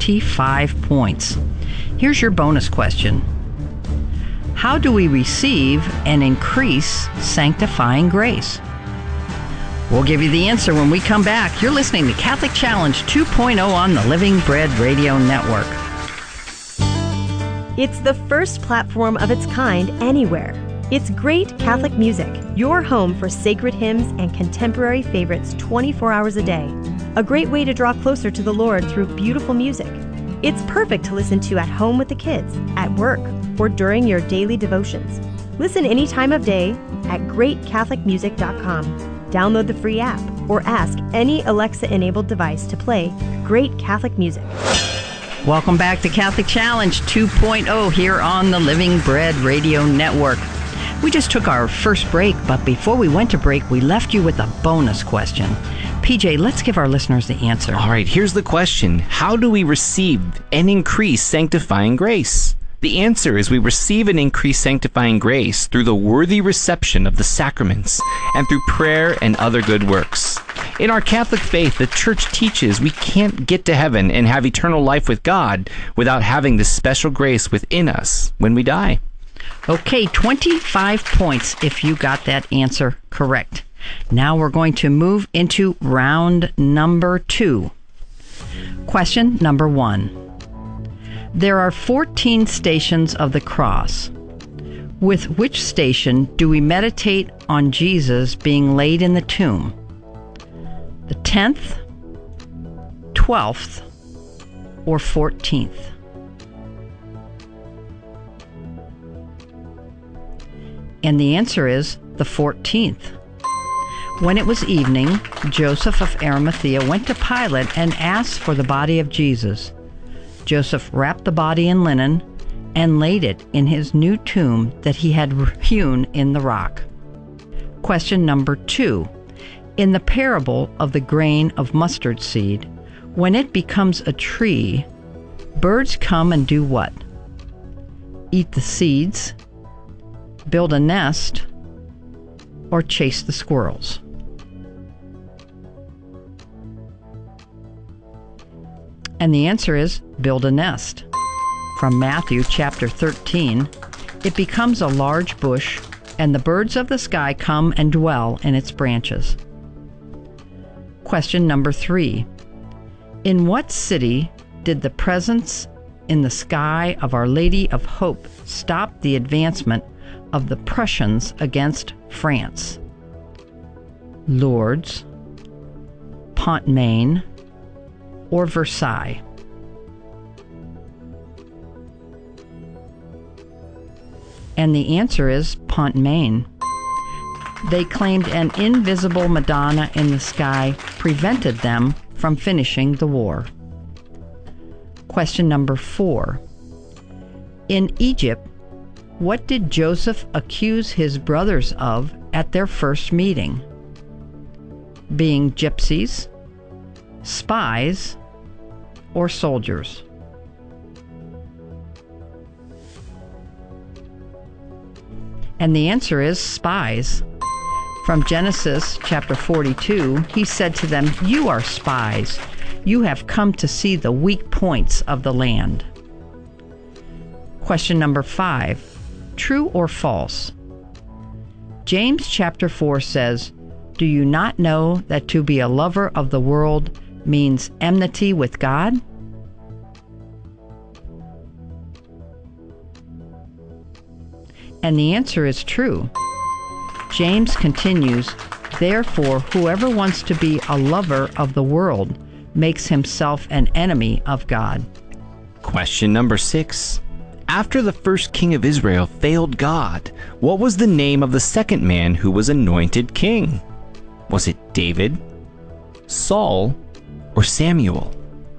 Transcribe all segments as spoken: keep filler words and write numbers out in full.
twenty-five points. Here's your bonus question. How do we receive and increase sanctifying grace? We'll give you the answer when we come back. You're listening to Catholic Challenge two point oh on the Living Bread Radio Network. It's the first platform of its kind anywhere. It's Great Catholic Music, your home for sacred hymns and contemporary favorites twenty-four hours a day. A great way to draw closer to the Lord through beautiful music. It's perfect to listen to at home with the kids, at work, or during your daily devotions. Listen any time of day at great catholic music dot com. Download the free app or ask any Alexa-enabled device to play Great Catholic Music. Welcome back to Catholic Challenge two point oh here on the Living Bread Radio Network. We just took our first break, but before we went to break, we left you with a bonus question. P J, let's give our listeners the answer. All right, here's the question. How do we receive and increase sanctifying grace? The answer is we receive and increase sanctifying grace through the worthy reception of the sacraments and through prayer and other good works. In our Catholic faith, the Church teaches we can't get to heaven and have eternal life with God without having this special grace within us when we die. Okay, twenty-five points if you got that answer correct. Now we're going to move into round number two. Question number one. There are fourteen stations of the cross. With which station do we meditate on Jesus being laid in the tomb? The tenth, twelfth, or fourteenth? And the answer is the fourteenth. When it was evening, Joseph of Arimathea went to Pilate and asked for the body of Jesus. Joseph wrapped the body in linen and laid it in his new tomb that he had hewn in the rock. Question number two. In the parable of the grain of mustard seed, when it becomes a tree, birds come and do what? Eat the seeds, build a nest, or chase the squirrels? And the answer is build a nest. From Matthew chapter thirteen, it becomes a large bush, and the birds of the sky come and dwell in its branches. Question number three. In what city did the presence in the sky of Our Lady of Hope stop the advancement of the Prussians against France? Lourdes, Pont-Main, or Versailles? And the answer is Pont-Main. They claimed an invisible Madonna in the sky prevented them from finishing the war. Question number four. In Egypt, what did Joseph accuse his brothers of at their first meeting? Being gypsies, spies, or soldiers? And the answer is spies. From Genesis chapter forty-two, he said to them, "You are spies. You have come to see the weak points of the land." Question number five. True or false? James chapter four says, "Do you not know that to be a lover of the world means enmity with God?" And the answer is true. James continues, "Therefore, whoever wants to be a lover of the world makes himself an enemy of God." Question number six. After the first king of Israel failed God, what was the name of the second man who was anointed king? Was it David, Saul, or Samuel?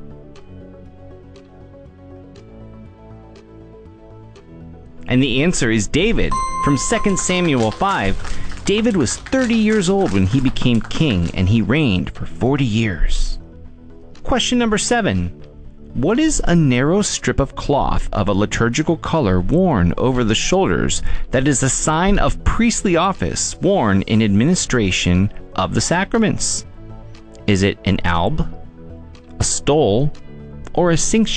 And the answer is David. From Second Samuel five, David was thirty years old when he became king, and he reigned for forty years. Question number seven. What is a narrow strip of cloth of a liturgical color worn over the shoulders that is a sign of priestly office worn in administration of the sacraments? Is it an alb, a stole, or a cinction?